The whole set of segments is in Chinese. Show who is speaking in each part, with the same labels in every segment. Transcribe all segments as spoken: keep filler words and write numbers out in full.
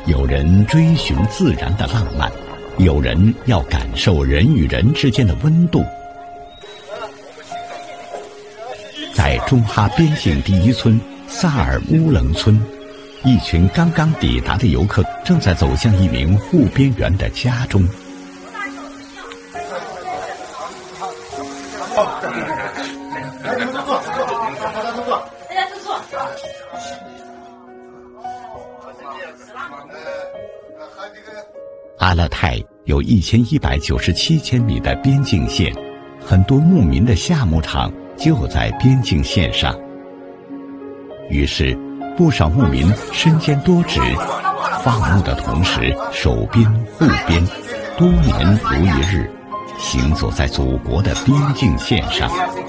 Speaker 1: 有人追寻自然的浪漫，有人要感受人与人之间的温度。在中哈边境第一村萨尔乌棱村，一群刚刚抵达的游客正在走向一名护边员的家中。阿勒泰有一千一百九十七千米的边境线，很多牧民的夏牧场就在边境线上。于是，不少牧民身兼多职，放牧的同时守边护边，多年如一日，行走在祖国的边境线上。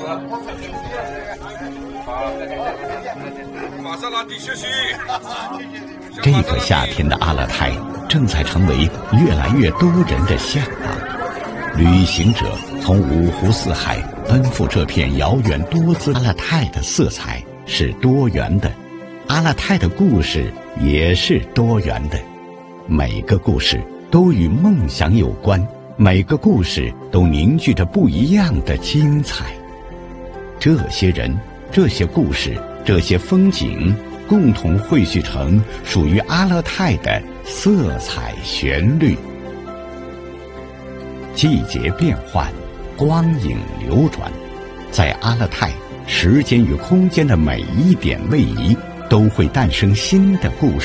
Speaker 1: 这个夏天的阿勒泰正在成为越来越多人的向往。旅行者从五湖四海奔赴这片遥远多姿。阿勒泰的色彩是多元的，阿勒泰的故事也是多元的。每个故事都与梦想有关，每个故事都凝聚着不一样的精彩。这些人，这些故事，这些风景，共同汇聚成属于阿勒泰的色彩旋律。季节变换，光影流转，在阿勒泰，时间与空间的每一点位移，都会诞生新的故事。